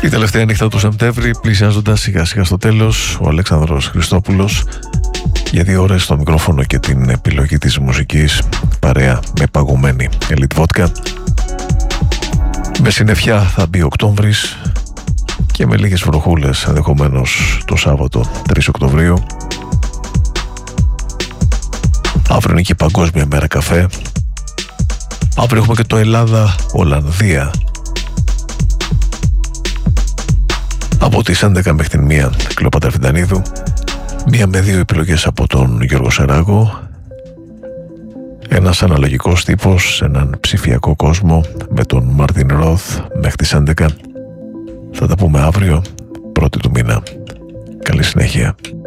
Η τελευταία νύχτα του Σεπτέμβρη, πλησιάζοντας σιγά σιγά στο τέλος, ο Αλέξανδρος Χριστόπουλος για 2 ώρες στο μικρόφωνο και την επιλογή της μουσικής, παρέα με παγωμένη Elite Vodka. Με συννεφιά θα μπει Οκτώβρης και με λίγες βροχούλες ενδεχομένως το Σάββατο 3 Οκτωβρίου. Αύριο είναι και η Παγκόσμια Μέρα Καφέ. Αύριο έχουμε και το Ελλάδα-Ολλανδία από τις 11 μέχρι την 1 Κλεοπάτρα Φιντανίδου. 1 με 2 επιλογές από τον Γιώργο Σεράγο. Ένας αναλογικός τύπος σε έναν ψηφιακό κόσμο με τον Μάρτιν Ροθ μέχρι τις 11. Θα τα πούμε αύριο, 1η του μήνα. Καλή συνέχεια.